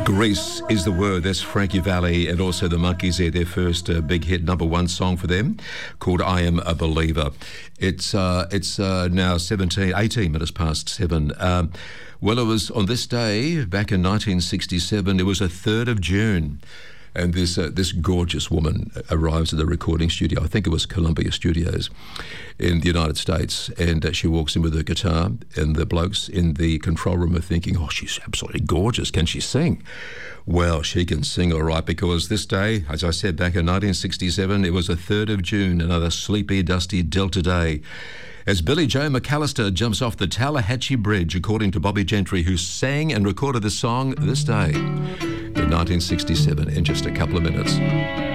Grease is the word. That's Frankie Valli and also the Monkees there, their first big hit #1 song for them called I Am a Believer. It's now 18 minutes past 7. Well, it was on this day back in 1967, it was a 3rd of June. And this gorgeous woman arrives at the recording studio. I think it was Columbia Studios in the United States. And she walks in with her guitar, and the blokes in the control room are thinking, oh, she's absolutely gorgeous. Can she sing? Well, she can sing all right, because this day, as I said, back in 1967, it was a 3rd of June, another sleepy, dusty Delta day, as Billie Joe McAllister jumps off the Tallahatchie Bridge, according to Bobby Gentry, who sang and recorded the song this day in 1967 in just a couple of minutes.